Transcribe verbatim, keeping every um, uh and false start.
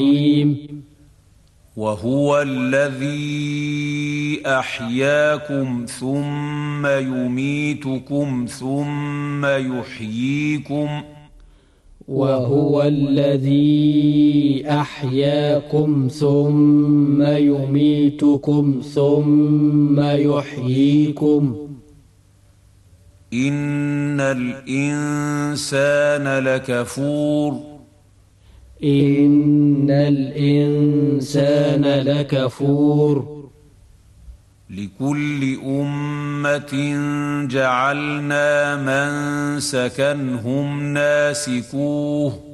وهو الذي أحياكم ثم يميتكم ثم يحييكم وهو الذي أحياكم ثم يميتكم ثم يحييكم إن الإنسان لكفور إن الإنسان لكفور لكل أمة جعلنا منسكا هم ناسكوه